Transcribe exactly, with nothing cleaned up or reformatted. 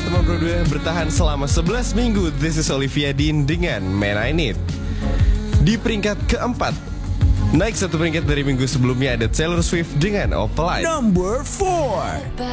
nomor dua bertahan selama sebelas minggu. This is Olivia Dean dengan Man I Need. Di peringkat keempat, naik satu peringkat dari minggu sebelumnya ada Taylor Swift dengan Opalite. Number four.